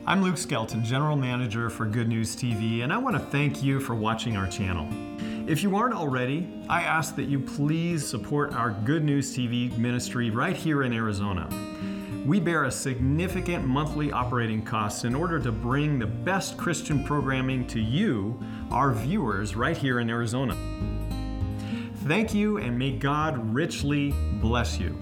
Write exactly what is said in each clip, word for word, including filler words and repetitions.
I'm Luke Skelton, General Manager for Good News T V, and I want to thank you for watching our channel. If you aren't already, I ask that you please support our Good News T V ministry right here in Arizona. We bear a significant monthly operating costs in order to bring the best Christian programming to you, our viewers, right here in Arizona. Thank you, and may God richly bless you.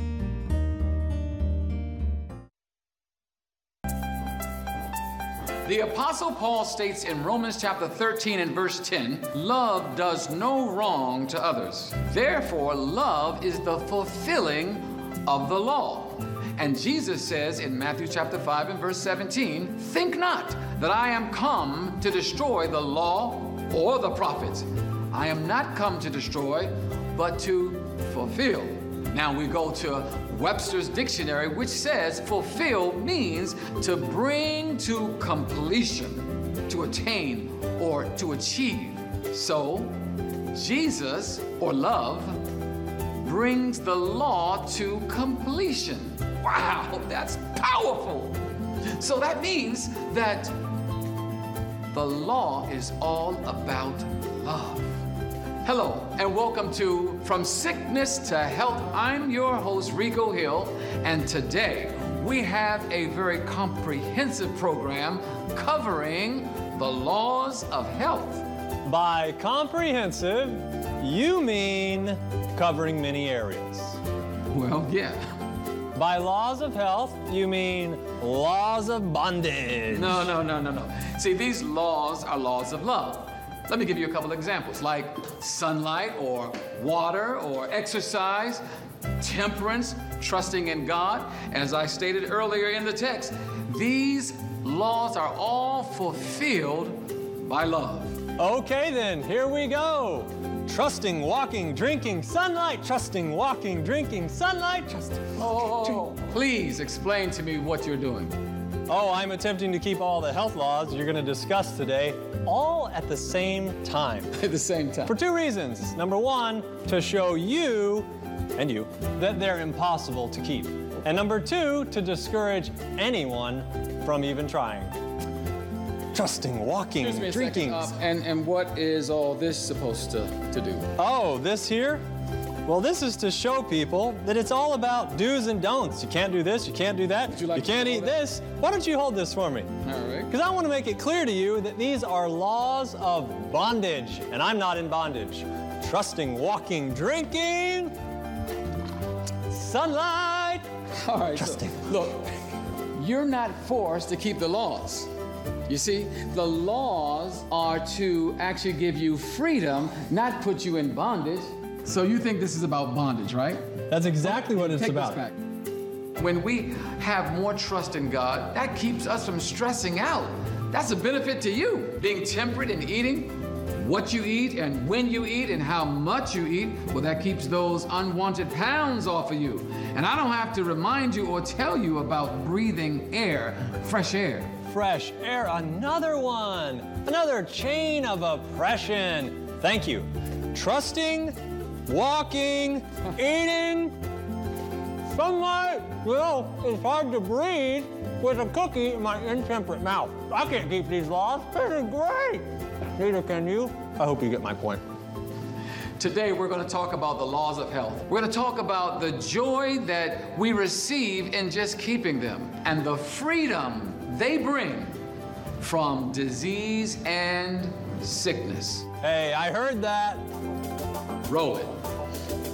The Apostle Paul states in Romans chapter thirteen and verse ten, love does no wrong to others. Therefore, love is the fulfilling of the law. And Jesus says in Matthew chapter five and verse seventeen, think not that I am come to destroy the law or the prophets. I am not come to destroy, but to fulfill. Now we go to Webster's dictionary, which says fulfill means to bring to completion, to attain, or to achieve. So Jesus, or love, brings the law to completion. Wow, that's powerful. So that means that the law is all about love. Hello, and welcome to From Sickness to Health. I'm your host, Rico Hill, and today we have a very comprehensive program covering the laws of health. By comprehensive, you mean covering many areas. Well, yeah. By laws of health, you mean laws of bondage. No, no, no, no, no. See, these laws are laws of love. Let me give you a couple examples, like sunlight or water or exercise, temperance, trusting in God. As I stated earlier in the text, these laws are all fulfilled by love. Okay then, here we go. Trusting, walking, drinking, sunlight. Trusting, walking, drinking, sunlight. Trusting. Oh, please explain to me what you're doing. Oh, I'm attempting to keep all the health laws you're going to discuss today all at the same time. At the same time. For two reasons. Number one, to show you, and you, that they're impossible to keep. And number two, to discourage anyone from even trying. Trusting, walking, Excuse me a drinking. second, uh, and, and what is all this supposed to, to do? Oh, this here? Well, this is to show people that it's all about do's and don'ts. You can't do this, you can't do that, Would you like you can't to eat hold that? this. Why don't you hold this for me? All right. Because I want to make it clear to you that these are laws of bondage, and I'm not in bondage. Trusting, walking, drinking, sunlight. All right. Trusting. Look, look, you're not forced to keep the laws. You see, the laws are to actually give you freedom, not put you in bondage. So you think this is about bondage, right? That's exactly what it's Take about. this back. When we have more trust in God, that keeps us from stressing out. That's a benefit to you. Being temperate in eating, what you eat and when you eat and how much you eat, well, that keeps those unwanted pounds off of you. And I don't have to remind you or tell you about breathing air, fresh air. Fresh air, another one. Another chain of oppression. Thank you. Trusting, walking, eating, sunlight. You know, it's hard to breathe with a cookie in my intemperate mouth. I can't keep these laws. This is great. Neither can you. I hope you get my point. Today, we're going to talk about the laws of health. We're going to talk about the joy that we receive in just keeping them and the freedom they bring from disease and sickness. Hey, I heard that. Roll it.